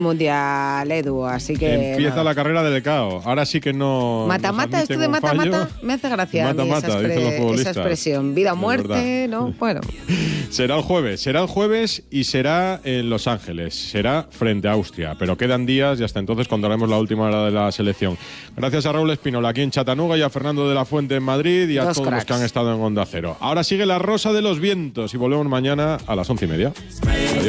Mundial, Edu, así que... Empieza la carrera del cao. Ahora sí que no... Mata-mata, esto de mata-mata me hace gracia a mí esa expresión. Vida o muerte, ¿no? Bueno. Será el jueves y será en Los Ángeles. Será frente a Austria. Pero quedan días y hasta entonces contaremos la última hora de la selección. Gracias a Raúl Espínola aquí en Chattanooga y a Fernando de la Fuente en Madrid y a todos los que han estado en Onda Cero. Ahora sigue La Rosa de los Vientos y volvemos mañana a las 11:30. Adiós.